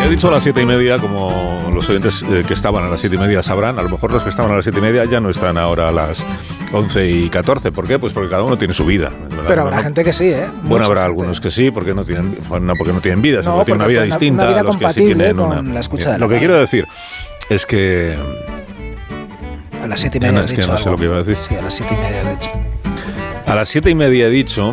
He dicho a las 7:30, como los oyentes que estaban a las 7:30 sabrán. A lo mejor los que estaban a las 7:30 ya no están ahora a las 11:14. ¿Por qué? Pues porque cada uno tiene su vida. Pero habrá gente que sí, ¿eh? Bueno, habrá algunos que sí, porque no tienen vida, sino que tienen una vida distinta una vida a los que sí tienen con la escucha de Lo que quiero decir es que... A las 7:30 has dicho no sé lo que iba a decir. Sí, a las 7:30 has dicho. A las 7:30 he dicho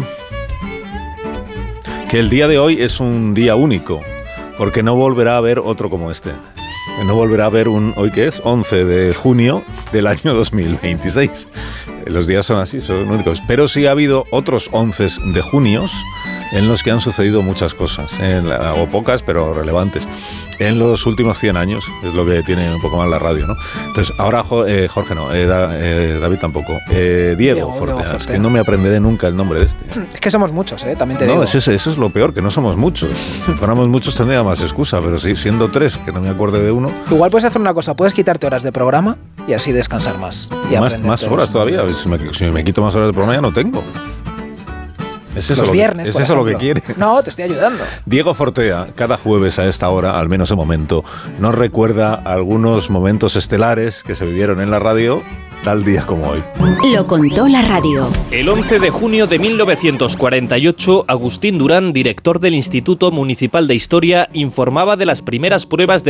que el día de hoy es un día único, porque no volverá a haber otro como este. No volverá a haber ¿hoy qué es? 11 de junio del año 2026. Los días son así, son únicos. Pero sí ha habido otros 11 de junios en los que han sucedido muchas cosas, o pocas, pero relevantes, en los últimos 100 años, es lo que tiene un poco más la radio, ¿no? Entonces, ahora Jorge no, David tampoco, Diego Fortea, es que no me aprenderé nunca el nombre de este. Es que somos muchos, también te digo. No, eso es lo peor, que no somos muchos. Si fuéramos muchos tendría más excusa, pero sí, siendo 3, que no me acuerde de uno. Igual puedes hacer una cosa, puedes quitarte horas de programa y así descansar más. Y más horas todavía, si me quito más horas de programa ya no tengo. ¿Es eso, los viernes, ¿es eso lo que quiere? No, te estoy ayudando. Diego Fortea, cada jueves a esta hora, al menos de momento, nos recuerda algunos momentos estelares que se vivieron en la radio tal día como hoy. Lo contó la radio. El 11 de junio de 1948, Agustín Durán, director del Instituto Municipal de Historia, informaba de las primeras pruebas de